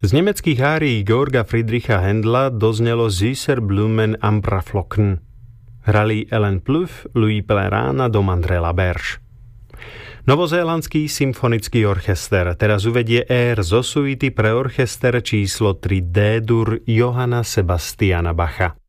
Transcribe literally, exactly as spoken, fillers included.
Z nemeckých árií Georga Friedricha Händla doznelo Süßer Blumen Ambraflocken. Hrali Ellen Plouffe, Louis Pellerin a Domandre Laberge. Novozélandský symfonický orchester teraz uvedie ér zo suity pre orchester číslo tri D-dur Johanna Sebastiana Bacha.